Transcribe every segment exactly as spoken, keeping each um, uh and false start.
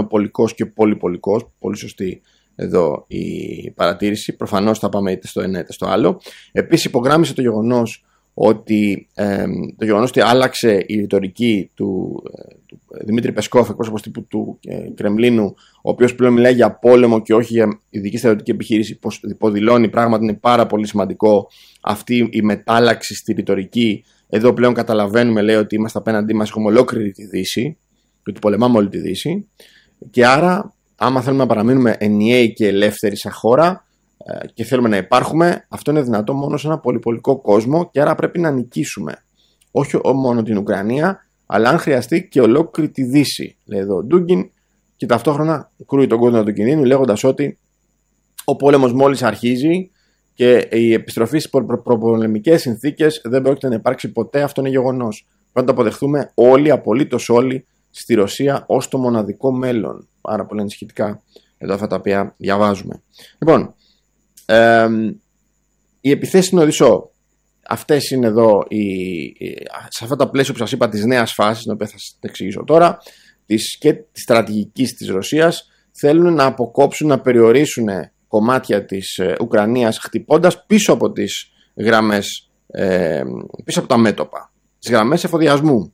μονοπολικός και πολυπολικός. Πολύ σωστή εδώ η παρατήρηση. Προφανώς θα πάμε είτε στο ένα είτε στο άλλο. Επίσης υπογράμμισε το γεγονός ότι ε, το γεγονός ότι άλλαξε η ρητορική του, ε, του Δημήτρη Πεσκόφ, εκπρόσωπος τύπου του ε, Κρεμλίνου, ο οποίος πλέον μιλάει για πόλεμο και όχι για ειδική στρατιωτική επιχείρηση, υποδηλώνει πράγματι είναι πάρα πολύ σημαντικό αυτή η μετάλλαξη στη ρητορική. Εδώ πλέον καταλαβαίνουμε, λέει, ότι είμαστε απέναντί μας, έχουμε ολόκληρη τη Δύση και ότι πολεμάμε όλη τη Δύση. Και άρα, άμα θέλουμε να παραμείνουμε ενιαίοι και ελεύθεροι σαν χώρα και θέλουμε να υπάρχουμε, αυτό είναι δυνατό μόνο σε ένα πολυπολικό κόσμο και άρα πρέπει να νικήσουμε. Όχι μόνο την Ουκρανία, αλλά αν χρειαστεί και ολόκληρη τη Δύση, λέει εδώ ο Ντούγκιν, και ταυτόχρονα κρούει τον κόσμο του κινδύνου, λέγοντας ότι ο πόλεμος μόλις αρχίζει και η επιστροφή στις προπολεμικές συνθήκες δεν πρόκειται να υπάρξει ποτέ. Αυτό είναι γεγονός. Πρέπει να το αποδεχθούμε όλοι, απολύτως όλοι, στη Ρωσία ως το μοναδικό μέλλον. Πάρα πολύ ανησυχητικά εδώ αυτά τα οποία διαβάζουμε. Λοιπόν, ε, οι επιθέσεις στην Οδυσσό. Αυτές είναι εδώ οι, σε αυτά τα πλαίσια που σας είπα της νέας φάσης, την οποία θα σας εξηγήσω τώρα, της, και της στρατηγικής της Ρωσίας, θέλουν να αποκόψουν, να περιορίσουν κομμάτια της ε, Ουκρανίας, χτυπώντας πίσω από τις γραμμές, ε, πίσω από τα μέτωπα, τις γραμμές εφοδιασμού.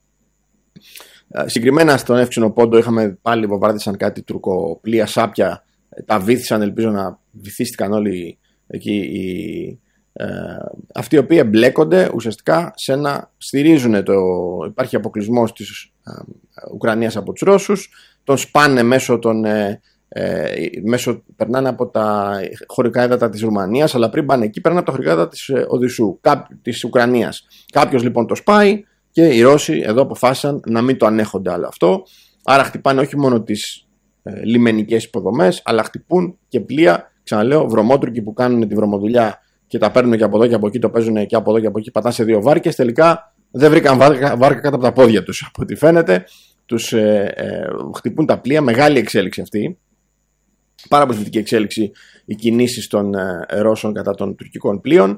Ε, συγκεκριμένα στον Εύξηνο Πόντο είχαμε πάλι βομβάρδισαν κάτι τουρκοπλοία, σάπια, τα βύθισαν, ελπίζω να βυθίστηκαν όλοι εκεί οι, ε, αυτοί οι οποίοι εμπλέκονται ουσιαστικά σε να στηρίζουν το, υπάρχει αποκλεισμός της ε, Ουκρανίας από τους Ρώσους, τον σπάνε μέσω των ε, Ε, μέσω, περνάνε από τα χωρικά έδατα της Ρουμανίας, αλλά πριν πάνε εκεί περνάνε από τα χωρικά έδατα της Οδυσσού, της Ουκρανίας. Κάποιος λοιπόν το σπάει και οι Ρώσοι εδώ αποφάσισαν να μην το ανέχονται άλλο αυτό. Άρα χτυπάνε όχι μόνο τις ε, λιμενικές υποδομές, αλλά χτυπούν και πλοία, ξαναλέω, βρωμότουρκοι που κάνουν τη βρωμοδουλειά και τα παίρνουν και από εδώ και από εκεί, το παίζουν και από εδώ και από εκεί, πατάνε σε δύο βάρκες. Τελικά δεν βρήκαν βάρκα, βάρκα κάτω από τα πόδια τους, από ό,τι φαίνεται. Τους ε, ε, χτυπούν τα πλοία, μεγάλη εξέλιξη αυτή. Πάρα πολύ θετική εξέλιξη οι κινήσεις των ε, Ρώσων κατά των τουρκικών πλοίων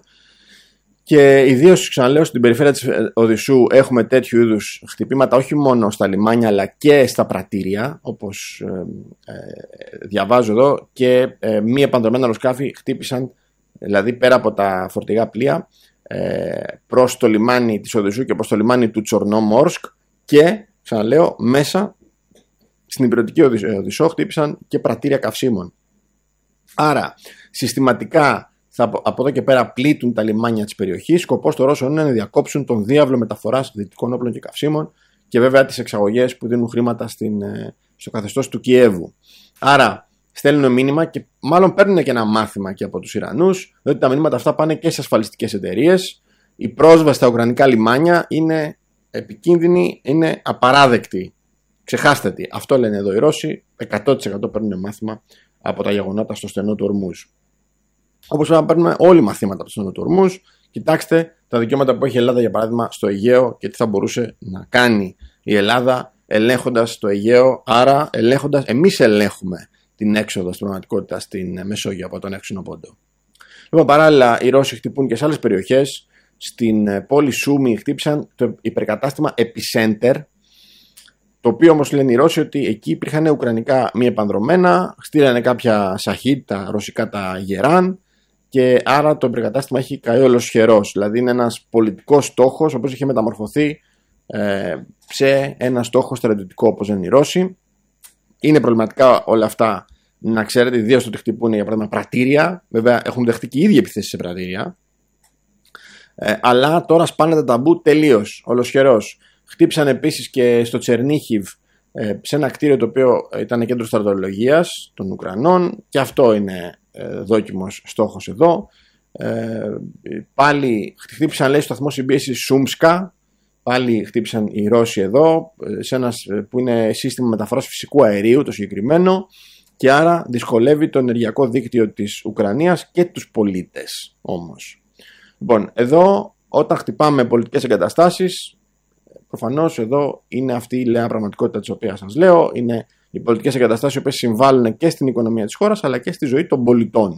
και ιδίως, ξαναλέω, στην περιφέρεια της Οδυσσού έχουμε τέτοιου είδους χτυπήματα όχι μόνο στα λιμάνια αλλά και στα πρατήρια, όπως ε, ε, διαβάζω εδώ, και ε, μη επανδρομένα αεροσκάφη χτύπησαν, δηλαδή πέρα από τα φορτηγά πλοία, ε, προς το λιμάνι της Οδυσσού και προς το λιμάνι του Τσορνόμορσκ και, ξαναλέω, μέσα στην υπηρετική Οδυσσό χτύπησαν και πρατήρια καυσίμων. Άρα, συστηματικά θα, από εδώ και πέρα πλήττουν τα λιμάνια της περιοχής. Σκοπός των Ρώσων είναι να διακόψουν τον διάβλο μεταφοράς δυτικών όπλων και καυσίμων και βέβαια τις εξαγωγές που δίνουν χρήματα στην, στο καθεστώς του Κιέβου. Άρα, στέλνουν μήνυμα και μάλλον παίρνουν και ένα μάθημα και από τους Ιρανούς, διότι τα μηνύματα αυτά πάνε και σε ασφαλιστικές εταιρείες. Η πρόσβαση στα ουκρανικά λιμάνια είναι επικίνδυνη, είναι απαράδεκτη. Ξεχάστε τι. Αυτό λένε εδώ οι Ρώσοι. εκατό τοις εκατό παίρνουν μάθημα από τα γεγονότα στο στενό του Ορμούζ. Όπως πρέπει να παίρνουμε όλοι μαθήματα από το στενό του Ορμούζ. Κοιτάξτε τα δικαιώματα που έχει η Ελλάδα, για παράδειγμα, στο Αιγαίο και τι θα μπορούσε να κάνει η Ελλάδα ελέγχοντας το Αιγαίο. Άρα, ελέγχοντας, εμείς ελέγχουμε την έξοδο στην πραγματικότητα στην Μεσόγειο από τον Εύξηνο Πόντο. Λοιπόν, παράλληλα, οι Ρώσοι χτυπούν και σε άλλες περιοχές. Στην πόλη Σούμι χτύπησαν το υπερκατάστημα Epicenter, το οποίο όμως λένε οι Ρώσοι ότι εκεί υπήρχαν ουκρανικά μη επανδρομένα, στείλανε κάποια σαχίτ, τα ρωσικά τα γεράν, και άρα το υπερκατάστημα έχει καεί ολοσχερός. Δηλαδή είναι ένας πολιτικός στόχος, ο οποίος είχε μεταμορφωθεί ε, σε ένα στόχο στρατιωτικό, όπως λένε οι Ρώσοι. Είναι προβληματικά όλα αυτά, να ξέρετε, ιδίως το ότι χτυπούν για παράδειγμα πρατήρια. Βέβαια έχουν δεχτεί και οι ίδιοι επιθέσεις σε πρατήρια. Ε, αλλά τώρα σπάνε τα ταμπού τελείως, ολοσχερός. Χτύπησαν επίσης και στο Τσερνίχιβ, ε, σε ένα κτίριο το οποίο ήταν κέντρο στρατολογίας των Ουκρανών, και αυτό είναι ε, δόκιμος στόχος εδώ. Ε, πάλι χτύπησαν, λέει, στο σταθμό συμπίεσης Σούμσκα, πάλι χτύπησαν οι Ρώσοι εδώ, σε ένα που είναι σύστημα μεταφοράς φυσικού αερίου το συγκεκριμένο, και άρα δυσκολεύει το ενεργειακό δίκτυο της Ουκρανίας και τους πολίτες όμως. Λοιπόν, εδώ όταν χτυπάμε πολιτικές εγκαταστάσεις, προφανώς εδώ είναι αυτή η λέα πραγματικότητα της οποίας σας λέω. Είναι οι πολιτικές εγκαταστάσεις οι οποίες συμβάλλουν και στην οικονομία της χώρας αλλά και στη ζωή των πολιτών.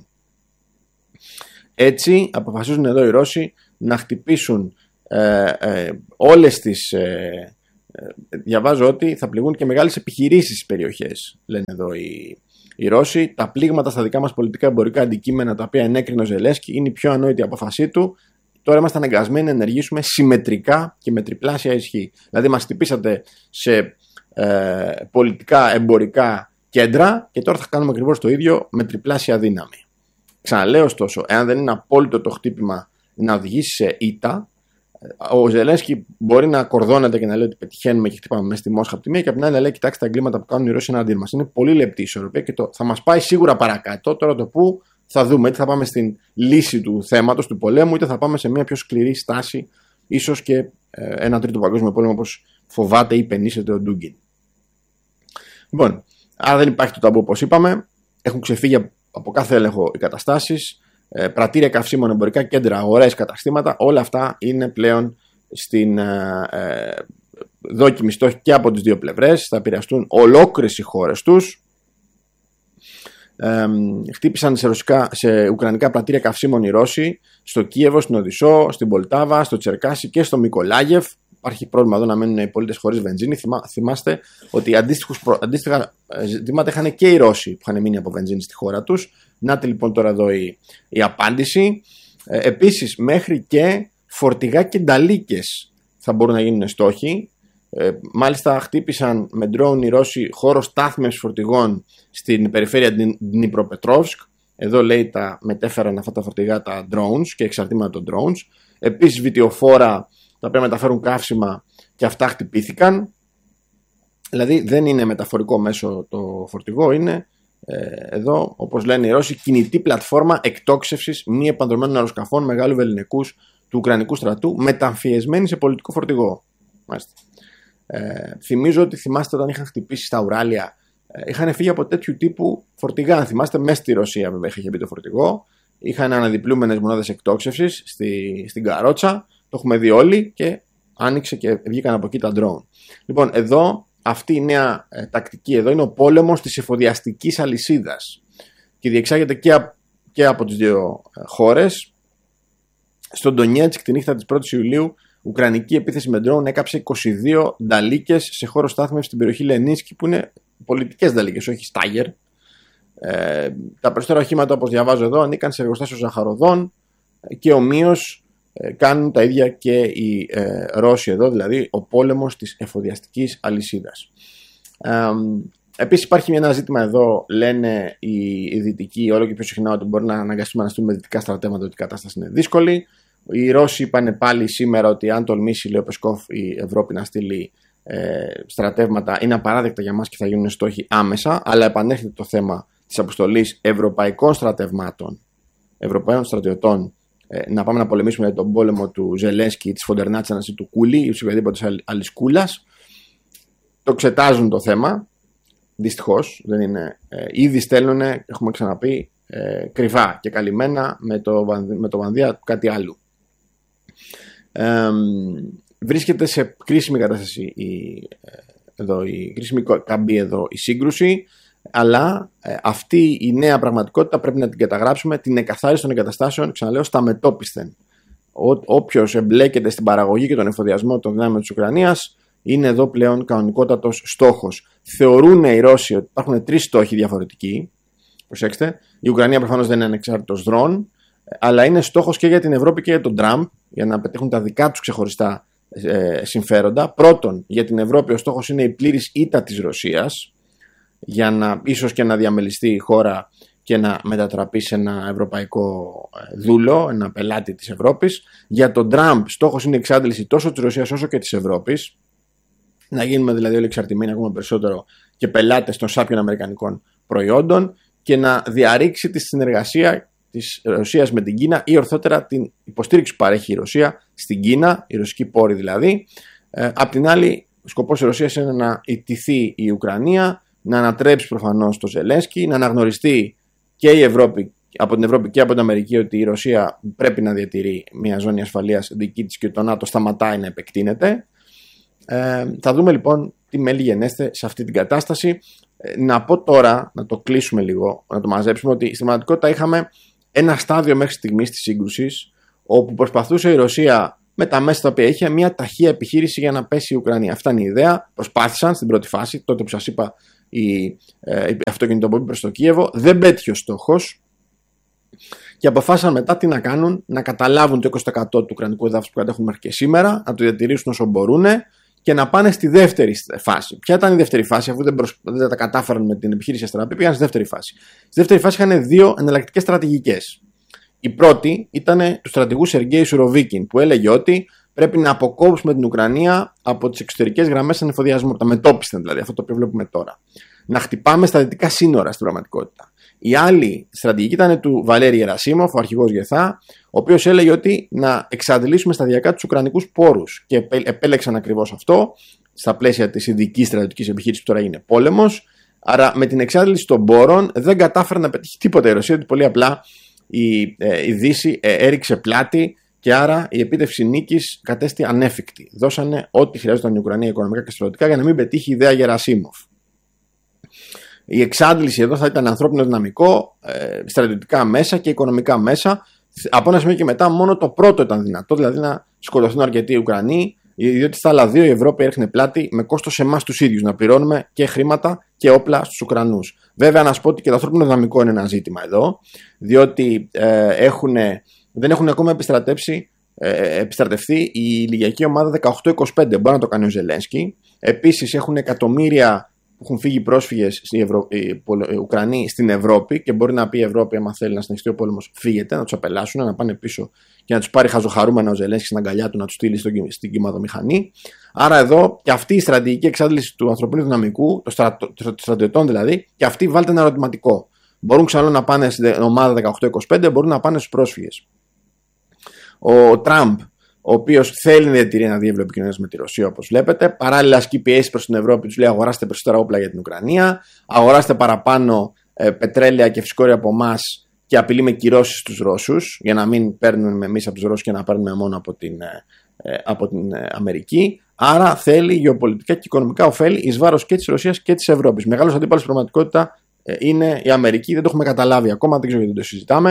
Έτσι αποφασίζουν εδώ οι Ρώσοι να χτυπήσουν ε, ε, όλες τις, ε, διαβάζω ότι θα πληγούν και μεγάλες επιχειρήσεις στις περιοχές, λένε εδώ οι, οι Ρώσοι. Τα πλήγματα στα δικά μας πολιτικά εμπορικά αντικείμενα τα οποία ενέκρινε ο Ζελένσκι είναι η πιο ανόητη απόφασή του. Τώρα είμαστε αναγκασμένοι να ενεργήσουμε συμμετρικά και με τριπλάσια ισχύ. Δηλαδή, μας χτυπήσατε σε ε, πολιτικά εμπορικά κέντρα και τώρα θα κάνουμε ακριβώς το ίδιο με τριπλάσια δύναμη. Ξαναλέω, ωστόσο, εάν δεν είναι απόλυτο το χτύπημα να οδηγήσει σε ήττα, ο Ζελένσκι μπορεί να κορδώνεται και να λέει ότι πετυχαίνουμε και χτυπάμε μέσα στη Μόσχα από τη μία, και από την άλλη να λέει: κοιτάξτε τα εγκλήματα που κάνουν οι Ρώσοι εναντίον μας. Είναι πολύ λεπτή η ισορροπία και το, θα μας πάει σίγουρα παρακάτω. Τώρα το που θα δούμε, είτε θα πάμε στην λύση του θέματος του πολέμου, είτε θα πάμε σε μια πιο σκληρή στάση, ίσως και ε, ένα τρίτο παγκόσμιο πόλεμο, όπως φοβάται ή πενήσεται ο Ντούγκιν. Λοιπόν, άρα δεν υπάρχει το ταμπού, όπως είπαμε. Έχουν ξεφύγει από κάθε έλεγχο οι καταστάσεις. Ε, πρατήρια καυσίμων, εμπορικά κέντρα, αγορές, καταστήματα, όλα αυτά είναι πλέον στην ε, ε, δόκιμη στόχη και από τις δύο πλευρές. Θα επηρεαστούν ολόκληρες οι χώρες τους. Ε, χτύπησαν σε, ρωσικά, σε ουκρανικά πρατήρια καυσίμων οι Ρώσοι στο Κίεβο, στην Οδυσσό, στην Πολτάβα, στο Τσερκάσι και στο Μικολάγεφ. Υπάρχει πρόβλημα εδώ να μένουν οι πολίτες χωρίς βενζίνη. Θυμά, θυμάστε ότι αντίστοιχα ζητήματα είχαν και οι Ρώσοι που είχαν μείνει από βενζίνη στη χώρα τους. Νάτε λοιπόν τώρα εδώ η, η απάντηση. Ε, επίσης, μέχρι και φορτηγά και νταλίκες θα μπορούν να γίνουν στόχοι. Ε, μάλιστα, χτύπησαν με ντρόουν οι Ρώσοι χώρο στάθμευσης φορτηγών στην περιφέρεια Δνιπροπετρόβσκ. Εδώ λέει τα μετέφεραν αυτά τα φορτηγά τα drones και εξαρτήματα των drones. Επίσης, βιτιοφόρα τα οποία μεταφέρουν καύσιμα και αυτά χτυπήθηκαν. Δηλαδή δεν είναι μεταφορικό μέσο το φορτηγό, είναι ε, εδώ, όπως λένε οι Ρώσοι, κινητή πλατφόρμα εκτόξευσης μη επανδρομένων αεροσκαφών μεγάλου βεληνικούς του Ουκρανικού στρατού, μεταμφιεσμένη σε πολιτικό φορτηγό. Μάλιστα. Ε, θυμίζω ότι θυμάστε όταν είχαν χτυπήσει στα Ουράλια, ε, είχαν φύγει από τέτοιου τύπου φορτηγά. Αν θυμάστε, μέσα στη Ρωσία βέβαια είχε μπει το φορτηγό. Είχαν αναδιπλούμενες μονάδες εκτόξευσης στη, στην καρότσα. Το έχουμε δει όλοι και άνοιξε και βγήκαν από εκεί τα drone. Λοιπόν, εδώ αυτή η νέα ε, τακτική εδώ είναι ο πόλεμος της εφοδιαστικής αλυσίδας και διεξάγεται και, α, και από τις δύο ε, χώρες. Στον Ντονιέτσκ τη νύχτα της πρώτης Ιουλίου, ουκρανική επίθεση με drone έκαψε είκοσι δύο νταλίκες σε χώρο στάθμευσης στην περιοχή Λενίνσκι, που είναι πολιτικές νταλίκες, όχι στάγερ. Ε, τα περισσότερα οχήματα, όπως διαβάζω εδώ, ανήκαν σε εργοστάσιο ζαχαροδών και ομοίως κάνουν τα ίδια και οι ε, Ρώσοι εδώ, δηλαδή ο πόλεμος της εφοδιαστικής αλυσίδας. Ε, επίσης υπάρχει ένα ζήτημα εδώ, λένε οι, οι δυτικοί όλο και πιο συχνά, ότι μπορεί να αναγκαστούμε να στείλουμε δυτικά στρατεύματα, ότι η κατάσταση είναι δύσκολη. Οι Ρώσοι είπαν πάλι σήμερα ότι αν τολμήσει, λέει ο Πεσκόφ, η Ευρώπη να στείλει ε, στρατεύματα, είναι απαράδεκτα για μας και θα γίνουν στόχοι άμεσα, αλλά επανέρχεται το θέμα της αποστολής ευρωπαϊκών στρατευμάτων, ευρωπαίων στρατιωτών, να πάμε να πολεμήσουμε για τον πόλεμο του Ζελένσκι, της Φοντερνάτσανας ή του Κούλι ή οποιοδήποτε άλλης κούλας. Το εξετάζουν το θέμα. Δυστυχώς δεν είναι. Ε, ήδη στέλνουν, έχουμε ξαναπεί, ε, κρυφά και καλυμμένα με το, με το Βανδία κάτι άλλο. Ε, βρίσκεται σε κρίσιμη κατάσταση η, εδώ, η κρίσιμη καμπή εδώ η σύγκρουση. Αλλά ε, αυτή η νέα πραγματικότητα πρέπει να την καταγράψουμε, την εκαθάριση των εγκαταστάσεων, ξαναλέω, στα μετόπισθεν. Όποιος εμπλέκεται στην παραγωγή και τον εφοδιασμό των δυνάμεων της Ουκρανίας είναι εδώ πλέον κανονικότατος στόχος. Θεωρούν οι Ρώσοι ότι υπάρχουν τρεις στόχοι διαφορετικοί. Προσέξτε, η Ουκρανία προφανώς δεν είναι ανεξάρτητος δρόν, αλλά είναι στόχος και για την Ευρώπη και για τον Τραμπ, για να πετύχουν τα δικά τους ξεχωριστά ε, συμφέροντα. Πρώτον, για την Ευρώπη ο στόχος είναι η πλήρης ήττα της Ρωσίας, για να ίσως και να διαμελιστεί η χώρα και να μετατραπεί σε ένα ευρωπαϊκό δούλο, ένα πελάτη της Ευρώπης. Για τον Τραμπ στόχος είναι η εξάντληση τόσο της Ρωσίας όσο και της Ευρώπης, να γίνουμε δηλαδή όλοι εξαρτημένοι ακόμα περισσότερο και πελάτες των σάπιων αμερικανικών προϊόντων, και να διαρρήξει τη συνεργασία της Ρωσίας με την Κίνα, ή ορθότερα την υποστήριξη που παρέχει η Ρωσία στην Κίνα, η ρωσική πόρη δηλαδή. Ε, απ' την άλλη, ο σκοπός της Ρωσίας είναι να ιτηθεί η Ουκρανία, να ανατρέψει προφανώς το Ζελένσκι, να αναγνωριστεί και η Ευρώπη, από την Ευρώπη και από την Αμερική, ότι η Ρωσία πρέπει να διατηρεί μια ζώνη ασφαλείας δική της και το ΝΑΤΟ σταματάει να επεκτείνεται. Ε, θα δούμε λοιπόν τι μέλη γενέστε σε αυτή την κατάσταση. Ε, να πω τώρα, να το κλείσουμε λίγο, να το μαζέψουμε, ότι στην πραγματικότητα είχαμε ένα στάδιο μέχρι στιγμής της σύγκρουσης, όπου προσπαθούσε η Ρωσία με τα μέσα τα οποία είχε μια ταχεία επιχείρηση για να πέσει η Ουκρανία. Αυτά είναι η ιδέα. Προσπάθησαν στην πρώτη φάση, τότε που σας είπα η, ε, η αυτοκινητοποίηση προς το Κίεβο. Δεν πέτυχε ο στόχος. Και αποφάσισαν μετά τι να κάνουν, να καταλάβουν το είκοσι τοις εκατό του ουκρανικού εδάφους που κατέχουν μέχρι και σήμερα, να το διατηρήσουν όσο μπορούν και να πάνε στη δεύτερη φάση. Ποια ήταν η δεύτερη φάση, αφού δεν, προσ... δεν τα κατάφεραν με την επιχείρηση Αστραπή, πήγαν στη δεύτερη φάση. Στη δεύτερη φάση είχαν δύο εναλλακτικές στρατηγικές. Η πρώτη ήταν του στρατηγού Σεργέη Σουροβίκιν, που έλεγε ότι πρέπει να αποκόψουμε την Ουκρανία από τις εξωτερικές γραμμές ανεφοδιασμού, τα μετόπισθεν δηλαδή, αυτό το οποίο βλέπουμε τώρα. Να χτυπάμε στα δυτικά σύνορα στην πραγματικότητα. Η άλλη στρατηγική ήταν του Βαλέρη Γερασίμοφ, ο αρχηγός Γεθά, ο οποίος έλεγε ότι να εξαντλήσουμε σταδιακά τους ουκρανικούς πόρους. Και επέλεξαν ακριβώς αυτό στα πλαίσια της ειδικής στρατιωτικής επιχείρησης που τώρα είναι πόλεμος. Άρα με την εξάντληση των πόρων δεν κατάφερε να πετύχει τίποτα η Ρωσία, ότι πολύ απλά η, ε, η Δύση ε, έριξε πλάτη και άρα η επίτευξη νίκης κατέστη ανέφικτη. Δώσανε ό,τι χρειάζονταν η Ουκρανία οικονομικά και στρατιωτικά για να μην πετύχει η ιδέα Γερασίμοφ. Η εξάντληση εδώ θα ήταν ανθρώπινο δυναμικό, ε, στρατιωτικά μέσα και οικονομικά μέσα. Από ένα σημείο και μετά μόνο το πρώτο ήταν δυνατό, δηλαδή να σκοτωθούν αρκετοί Ουκρανοί, διότι στα άλλα δύο η Ευρώπη έριχνε πλάτη με κόστος σε εμάς τους ίδιους να πληρώνουμε και χρήματα και όπλα στους Ουκρανούς. Βέβαια, να σου πω ότι και το ανθρώπινο δυναμικό είναι ένα ζήτημα εδώ, διότι ε, έχουνε, δεν έχουν ακόμα επιστρατεύσει, ε, επιστρατευθεί η ηλικιακή ομάδα δεκαοκτώ είκοσι πέντε. Μπορεί να το κάνει ο Ζελένσκι. Επίσης, έχουν εκατομμύρια που έχουν φύγει πρόσφυγες οι, Ευρω... οι Ουκρανοί στην Ευρώπη και μπορεί να πει η Ευρώπη, άμα θέλει να συνεχιστεί ο πόλεμος, φύγετε, να τους απελάσουν, να πάνε πίσω και να τους πάρει χαζοχαρούμενα ο Ζελένσκι στην αγκαλιά του, να τους στείλει στο... στην κυμαδομηχανή. Άρα εδώ και αυτή η στρατηγική εξάντληση του ανθρωπίνου δυναμικού, των στρατο... στρατιωτών δηλαδή, και αυτή βάλτε ένα ερωτηματικό. Μπορούν ξανά να πάνε στην ομάδα δεκαοκτώ είκοσι πέντε, μπορούν να πάνε στους πρόσφυγες. Ο Τραμπ, ο οποίος θέλει να διατηρεί ένα διάβλο επικοινωνίας με τη Ρωσία, όπως βλέπετε. Παράλληλα, ασκεί πιέσεις προς την Ευρώπη, τους λέει: αγοράστε περισσότερα όπλα για την Ουκρανία, αγοράστε παραπάνω ε, πετρέλαια και φυσικόρια από εμάς και απειλεί με κυρώσεις στους Ρώσους, για να μην παίρνουμε εμείς από τους Ρώσους και να παίρνουμε μόνο από την, ε, από την ε, Αμερική. Άρα θέλει γεωπολιτικά και οικονομικά ωφέλη εις βάρος και της Ρωσίας και της Ευρώπης. Μεγάλος αντίπαλος στην πραγματικότητα ε, είναι η Αμερική, δεν το έχουμε καταλάβει ακόμα, δεν ξέρω γιατί δεν το συζητάμε.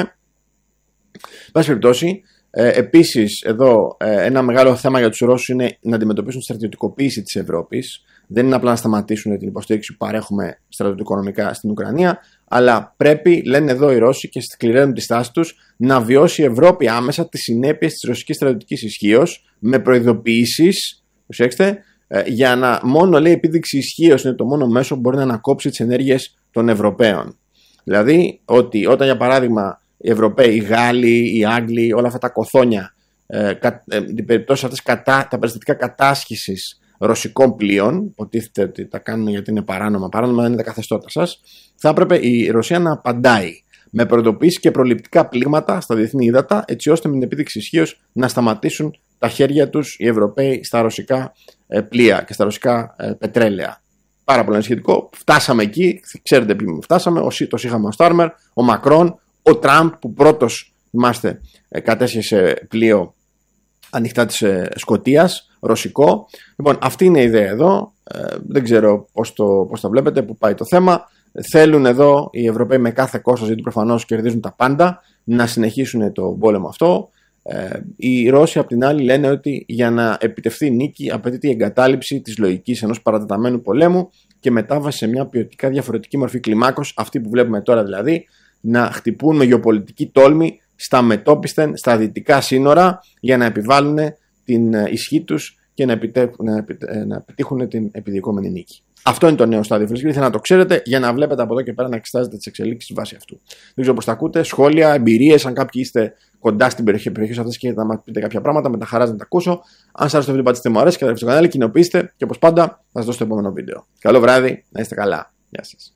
Εν πάση περιπτώσει. Ε, επίσης, εδώ ε, ένα μεγάλο θέμα για τους Ρώσους είναι να αντιμετωπίσουν τη στρατιωτικοποίηση της Ευρώπης. Δεν είναι απλά να σταματήσουν την υποστήριξη που παρέχουμε στρατιωτικονομικά στην Ουκρανία, αλλά πρέπει, λένε εδώ οι Ρώσοι και σκληραίνουν τη στάση τους, να βιώσει η Ευρώπη άμεσα τις συνέπειες της ρωσικής στρατιωτικής ισχύως με προειδοποιήσεις, προσέξτε, ε, για να μόνο λέει επίδειξη ισχύως είναι το μόνο μέσο που μπορεί να ανακόψει τις ενέργειες των Ευρωπαίων. Δηλαδή, ότι όταν για παράδειγμα οι Ευρωπαίοι, οι Γάλλοι, οι Άγγλοι, όλα αυτά τα κοθόνια, ε, κα, ε, την περίπτωση αυτές κατά, τα περιστατικά κατάσχεσης ρωσικών πλοίων, υποτίθεται ότι τα κάνουν γιατί είναι παράνομα, παράνομα δεν είναι τα καθεστώτα σας, θα έπρεπε η Ρωσία να απαντάει με προειδοποιήσεις και προληπτικά πλήγματα στα διεθνή ύδατα, έτσι ώστε με την επίδειξη ισχύως να σταματήσουν τα χέρια τους οι Ευρωπαίοι στα ρωσικά ε, πλοία και στα ρωσικά ε, πετρέλαια. Πάρα πολύ σχετικό. Φτάσαμε εκεί, ξέρετε ποιοι φτάσαμε, το είχαμε ο Στάρμερ, ο Μακρόν, ο Τραμπ που πρώτος, θυμάστε, κατέσχεσε πλοίο ανοιχτά της Σκωτίας, ρωσικό. Λοιπόν, αυτή είναι η ιδέα εδώ. Ε, δεν ξέρω πώς το, πώς το βλέπετε, που πάει το θέμα. Θέλουν εδώ οι Ευρωπαίοι με κάθε κόστος, γιατί προφανώς κερδίζουν τα πάντα, να συνεχίσουν το πόλεμο αυτό. Ε, οι Ρώσοι απ' την άλλη λένε ότι για να επιτευχθεί νίκη απαιτείται η εγκατάλειψη της λογικής ενός παρατεταμένου πολέμου και μετάβαση σε μια ποιοτικά διαφορετική μορφή κλιμάκος, αυτή που βλέπουμε τώρα δηλαδή, να χτυπούν με γεωπολιτική τόλμη στα μετόπισθεν, στα δυτικά σύνορα για να επιβάλλουν την ισχύ τους και να, επιτέχουν, να, επιτε, να πετύχουν την επιδιωκόμενη νίκη. Αυτό είναι το νέο στάδιο, φίλοι. Ήθελα να το ξέρετε για να βλέπετε από εδώ και πέρα να εξετάζετε τις εξελίξεις βάσει αυτού. Δεν ξέρω πώς τα ακούτε, σχόλια, εμπειρίες, αν κάποιοι είστε κοντά στην περιοχή, περιοχή αυτές και να μας πείτε κάποια πράγματα, με τα χαράς να τα ακούσω. Αν σας άρεσε το βίντεο, πατήστε μου αρέσει, καταρρεύστε στο κανάλι, κοινοποιήστε και όπως πάντα θα σας δώσω το επόμενο βίντεο. Καλό βράδυ, να είστε καλά. Γεια σας.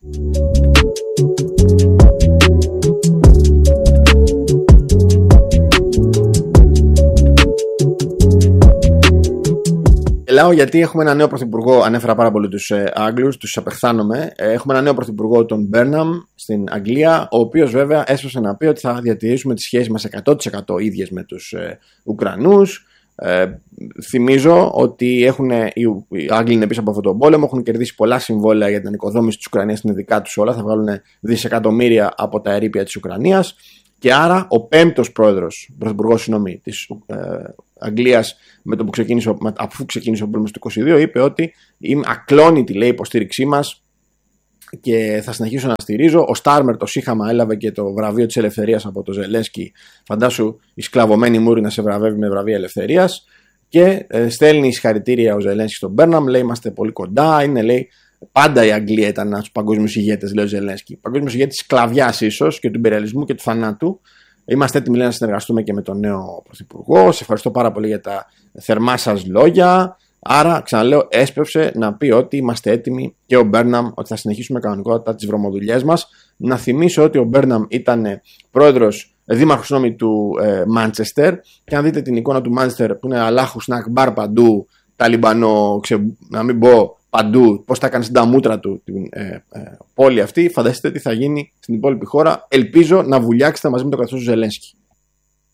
Μιλάω γιατί έχουμε ένα νέο πρωθυπουργό, ανέφερα πάρα πολύ τους ε, Άγγλους, τους απεχθάνομαι. Ε, έχουμε ένα νέο πρωθυπουργό, τον Μπέρναμ, στην Αγγλία, ο οποίος βέβαια έσπασε να πει ότι θα διατηρήσουμε τις σχέσεις μας εκατό τοις εκατό ίδιες με τους ε, Ουκρανούς. Ε, θυμίζω ότι έχουν, οι, οι Άγγλοι είναι πίσω από αυτόν τον πόλεμο, έχουν κερδίσει πολλά συμβόλαια για την ανοικοδόμηση της Ουκρανίας, στην δικά τους όλα, θα βγάλουν δισεκατομμύρια από τα ερείπια της Ουκρανίας. Και άρα ο πέμπτος πρόεδρος, πρωθυπουργός, συγγνώμη, της ε, Αγγλίας, με το που ξεκίνησε, αφού ξεκίνησε ο πόλεμος του είκοσι δύο, είπε ότι είμαι ακλόνητη, λέει, υποστήριξή μας και θα συνεχίσω να στηρίζω. Ο Στάρμερ, το σύγχαμα, έλαβε και το βραβείο της ελευθερίας από το Ζελένσκι. Φαντάσου η σκλαβωμένη μούρη να σε βραβεύει με βραβεία ελευθερίας. Και ε, στέλνει συγχαρητήρια ο Ζελένσκι στον Μπέρναμ, λέει είμαστε πολύ κοντά. Είναι, λέει, πάντα η Αγγλία ήταν ένα στους παγκόσμιους ηγέτες, λέει ο Ζελένσκι. Παγκόσμιος ηγέτης της σκλαβιάς ίσως και του υπεριαλισμού και του θανάτου. Είμαστε έτοιμοι, λέει, να συνεργαστούμε και με τον νέο πρωθυπουργό. Σε ευχαριστώ πάρα πολύ για τα θερμά σας λόγια. Άρα, ξαναλέω, έσπευσε να πει ότι είμαστε έτοιμοι και ο Μπέρναμ ότι θα συνεχίσουμε κανονικότητα τις βρωμοδουλειές μας. Να θυμίσω ότι ο Μπέρναμ ήταν πρόεδρος, δήμαρχος νόμι του Μάντσεστερ. Και αν δείτε την εικόνα του Μάντσεστερ που είναι Αλάχου Σνακμπάρ παντού, Ταλιμπανό, ξε, να μην πω παντού, πώς τα έκανε στην τα μούτρα του την ε, ε, πόλη αυτή, φανταστείτε τι θα γίνει στην υπόλοιπη χώρα. Ελπίζω να βουλιάξετε μαζί με το καθεστώς του Ζελένσκι.